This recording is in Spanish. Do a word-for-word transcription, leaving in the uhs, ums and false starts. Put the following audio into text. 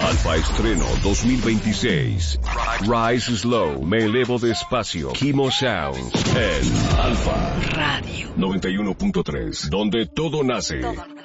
Alfa Estreno dos mil veintiséis. Rise Slow, me elevo despacio. Kimo Sounds en Alfa Radio noventa y uno punto tres, donde todo nace. Todo.